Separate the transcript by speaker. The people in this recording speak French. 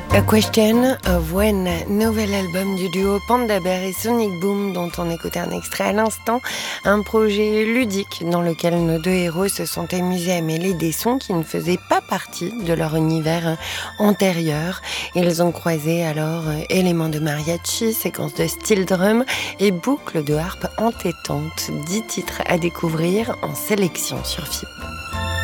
Speaker 1: A Question of When, nouvel album du duo Panda Bear et Sonic Boom dont on écoutait un extrait à l'instant, un projet ludique dans lequel nos deux héros se sont amusés à mêler des sons qui ne faisaient pas partie de leur univers antérieur. Ils ont croisé alors éléments de mariachi, séquences de steel drum et boucles de harpe entêtantes, 10 titres à découvrir en sélection sur FIP.